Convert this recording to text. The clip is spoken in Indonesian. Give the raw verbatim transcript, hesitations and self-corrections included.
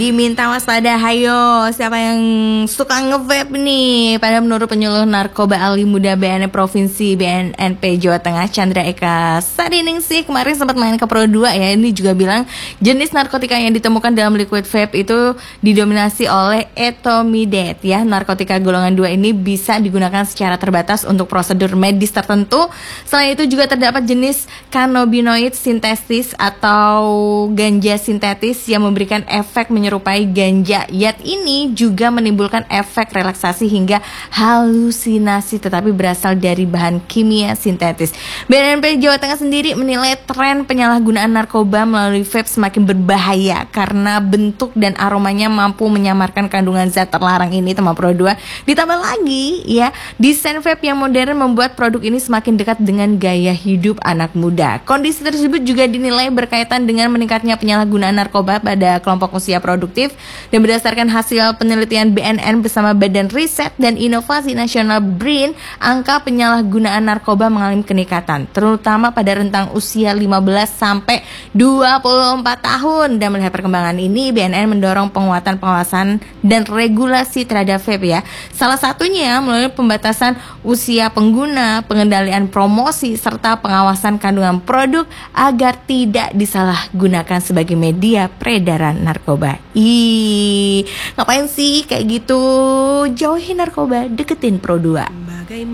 Diminta waspada, hayo siapa yang suka nge-vape nih? Pada menurut penyuluh narkoba Ali Muda B N N Provinsi B N N P Jawa Tengah Chandra Eka Sadiningsih kemarin sempat main ke Pro dua ya. Ini juga bilang jenis narkotika yang ditemukan dalam liquid vape itu didominasi oleh ethylmethylate ya. Narkotika golongan dua ini bisa digunakan secara terbatas untuk prosedur medis tertentu. Selain itu juga terdapat jenis cannabinoid sintetis atau ganja sintetis yang memberikan efek menyerupai ganja. Yat ini juga menimbulkan efek relaksasi hingga halusinasi tetapi berasal dari bahan kimia sintetis. B N N P Jawa Tengah sendiri menilai tren penyalahgunaan narkoba melalui vape semakin berbahaya karena bentuk dan aromanya mampu menyamarkan kandungan zat terlarang ini, teman Pro dua. Ditambah lagi ya, desain vape yang modern membuat produk ini semakin dekat dengan gaya hidup anak muda. Kondisi tersebut juga dinilai berkaitan dengan meningkatnya penyalahgunaan narkoba pada kelompok usia produktif, dan berdasarkan hasil penelitian B N N bersama Badan Riset dan Inovasi Nasional B R I N, angka penyalahgunaan narkoba mengalami peningkatan terutama pada rentang usia lima belas sampai dua puluh empat tahun. Dan melihat perkembangan ini, B N N mendorong penguatan pengawasan dan regulasi terhadap vape ya. Salah satunya melalui pembatasan usia pengguna, pengendalian promosi serta pengawasan kandungan produk agar tidak disalahgunakan sebagai media peredaran narkoba. Ih, ngapain sih kayak gitu? Jauhi narkoba, deketin Pro dua.